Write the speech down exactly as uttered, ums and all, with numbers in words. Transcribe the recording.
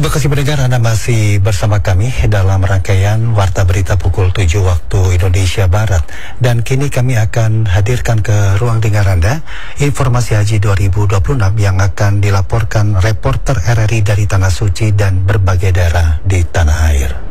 Terima kasih pendengar, Anda masih bersama kami dalam rangkaian Warta Berita pukul tujuh waktu Indonesia Barat. Dan kini kami akan hadirkan ke ruang dengar Anda informasi haji dua ribu dua puluh enam yang akan dilaporkan reporter R R I dari Tanah Suci dan berbagai daerah di tanah air.